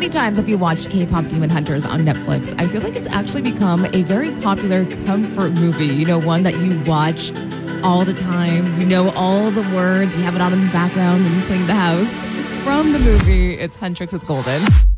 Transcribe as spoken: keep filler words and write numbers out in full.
many times have you watched K-pop Demon Hunters on Netflix? I feel like it's actually become a very popular comfort movie. You know, one that you watch all the time. You know all the words. You have it on in the background when you clean the house. From the movie, it's Huntrix with Golden.